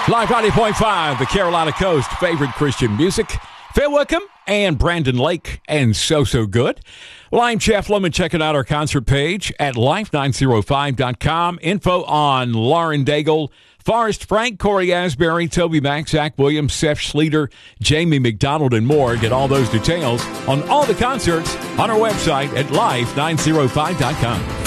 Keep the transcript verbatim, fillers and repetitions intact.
Live ninety point five, the Carolina Coast favorite Christian music. Phil Wickham and Brandon Lake and So So Good. Well, I'm Jeff Lemon, checking out our concert page at life nine oh five dot com. Info on Lauren Daigle, Forrest Frank, Corey Asbury, Toby Mack, Zach Williams, Seth Schleter, Jamie McDonald, and more. Get all those details on all the concerts on our website at life nine oh five dot com.